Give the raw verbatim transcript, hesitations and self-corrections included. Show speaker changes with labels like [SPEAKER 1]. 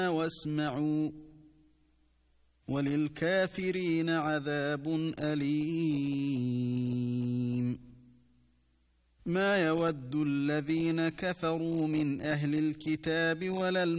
[SPEAKER 1] واسمعوا وللكافرين عذاب أليم ما يود الذين كفروا من أهل الكتاب ولا